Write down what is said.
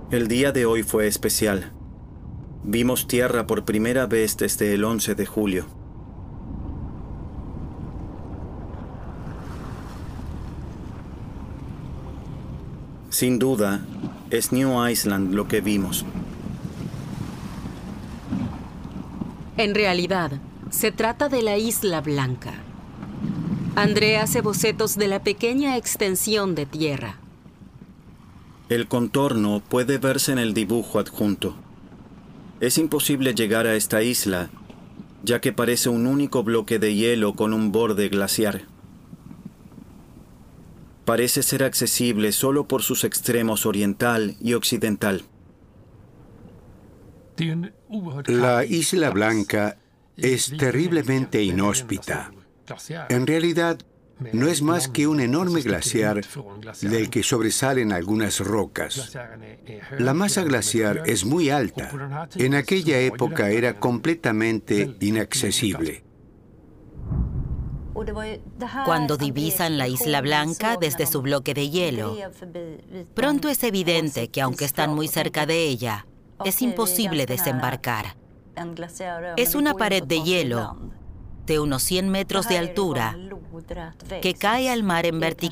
El día de hoy fue especial. Vimos tierra por primera vez desde el 11 de julio. Sin duda, es New Iceland lo que vimos. En realidad, se trata de la Isla Blanca. André hace bocetos de la pequeña extensión de tierra. El contorno puede verse en el dibujo adjunto. Es imposible llegar a esta isla, ya que parece un único bloque de hielo con un borde glaciar. Parece ser accesible solo por sus extremos oriental y occidental. La Isla Blanca es terriblemente inhóspita. En realidad, no es más que un enorme glaciar del que sobresalen algunas rocas. La masa glaciar es muy alta. En aquella época era completamente inaccesible. Cuando divisan la Isla Blanca desde su bloque de hielo, pronto es evidente que aunque están muy cerca de ella, es imposible desembarcar. Es una pared de hielo de unos 100 metros de altura que cae al mar en vertical